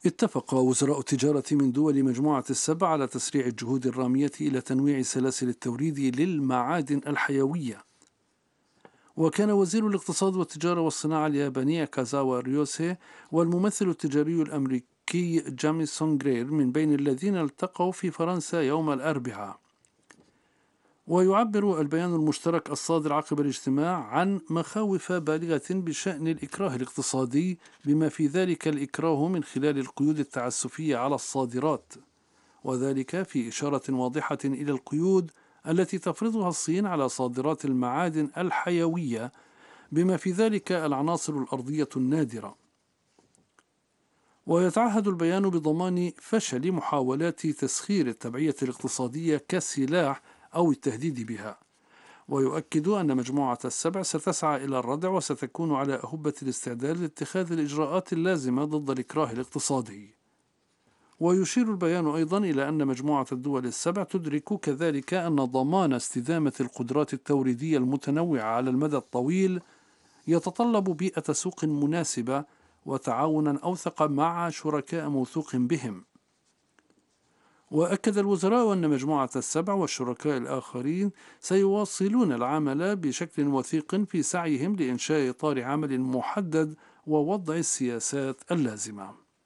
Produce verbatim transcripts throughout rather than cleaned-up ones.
اتفق وزراء التجارة من دول مجموعة السبع على تسريع الجهود الرامية إلى تنويع سلاسل التوريد للمعادن الحيوية. وكان وزير الاقتصاد والتجارة والصناعة الياباني كازاوا ريوسي والممثل التجاري الأمريكي جاميسون غرير من بين الذين التقوا في فرنسا يوم الأربعاء. ويعبر البيان المشترك الصادر عقب الاجتماع عن مخاوف بالغة بشأن الإكراه الاقتصادي، بما في ذلك الإكراه من خلال القيود التعسفية على الصادرات، وذلك في إشارة واضحة إلى القيود التي تفرضها الصين على صادرات المعادن الحيوية، بما في ذلك العناصر الأرضية النادرة. ويتعهد البيان بضمان فشل محاولات تسخير التبعية الاقتصادية كسلاح أو التهديد بها، ويؤكد أن مجموعة السبع ستسعى إلى الردع وستكون على أهبة الاستعداد لاتخاذ الإجراءات اللازمة ضد الإكراه الاقتصادي. ويشير البيان أيضا إلى أن مجموعة الدول السبع تدرك كذلك أن ضمان استدامة القدرات التوريدية المتنوعة على المدى الطويل يتطلب بيئة سوق مناسبة وتعاونا أوثق مع شركاء موثوق بهم. وأكد الوزراء أن مجموعة السبع والشركاء الآخرين سيواصلون العمل بشكل وثيق في سعيهم لإنشاء إطار عمل محدد ووضع السياسات اللازمة.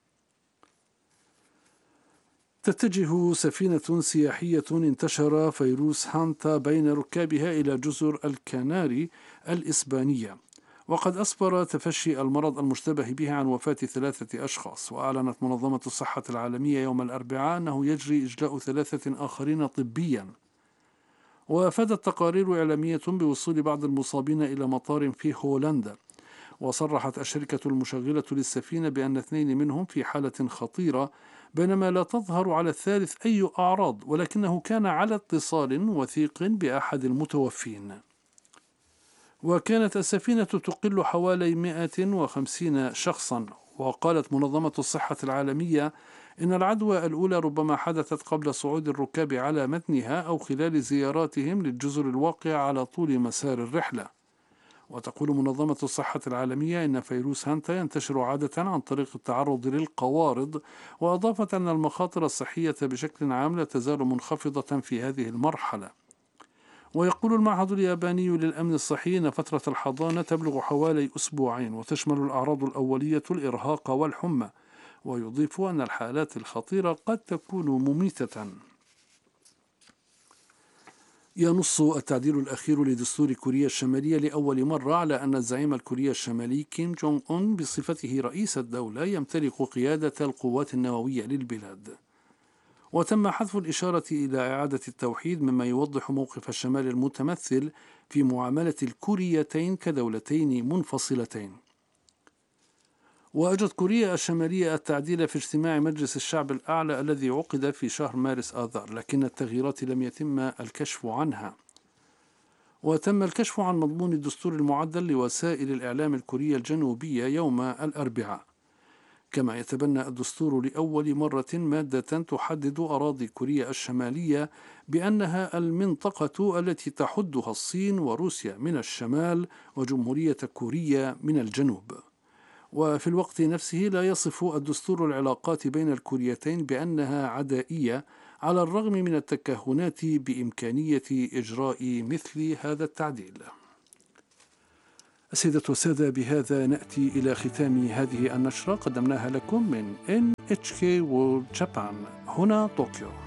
تتجه سفينة سياحية انتشر فيروس هانتا بين ركابها إلى جزر الكناري الإسبانية، وقد أسفر تفشي المرض المشتبه به عن وفاة ثلاثة أشخاص. وأعلنت منظمة الصحة العالمية يوم الأربعاء أنه يجري إجلاء ثلاثة آخرين طبيا. وأفادت تقارير إعلامية بوصول بعض المصابين إلى مطار في هولندا. وصرحت الشركة المشغلة للسفينة بأن اثنين منهم في حالة خطيرة، بينما لا تظهر على الثالث أي أعراض، ولكنه كان على اتصال وثيق بأحد المتوفين. وكانت السفينة تقل حوالي مئة وخمسين شخصا. وقالت منظمة الصحة العالمية إن العدوى الأولى ربما حدثت قبل صعود الركاب على متنها أو خلال زياراتهم للجزر الواقعة على طول مسار الرحلة. وتقول منظمة الصحة العالمية إن فيروس هانتا ينتشر عادة عن طريق التعرض للقوارض، وأضافت أن المخاطر الصحية بشكل عام لا تزال منخفضة في هذه المرحلة. ويقول المعهد الياباني للأمن الصحي أن فترة الحضانة تبلغ حوالي أسبوعين، وتشمل الأعراض الأولية الإرهاق والحمى. ويضيف أن الحالات الخطيرة قد تكون مميتة. ينص التعديل الأخير لدستور كوريا الشمالية لأول مرة على أن الزعيم الكوري الشمالي كيم جونغ أون بصفته رئيس الدولة يمتلك قيادة القوات النووية للبلاد. وتم حذف الإشارة إلى إعادة التوحيد، مما يوضح موقف الشمال المتمثل في معاملة الكوريتين كدولتين منفصلتين. وأجت كوريا الشمالية التعديل في اجتماع مجلس الشعب الأعلى الذي عقد في شهر مارس آذار، لكن التغييرات لم يتم الكشف عنها. وتم الكشف عن مضمون الدستور المعدل لوسائل الإعلام الكورية الجنوبية يوم الأربعاء. كما يتبنى الدستور لأول مرة مادة تحدد أراضي كوريا الشمالية بأنها المنطقة التي تحدها الصين وروسيا من الشمال وجمهورية كوريا من الجنوب. وفي الوقت نفسه لا يصف الدستور العلاقات بين الكوريتين بأنها عدائية، على الرغم من التكهنات بإمكانية إجراء مثل هذا التعديل. السيدة والسادة، بهذا نأتي إلى ختام هذه النشرة قدمناها لكم من إن إتش كي World Japan هنا طوكيو.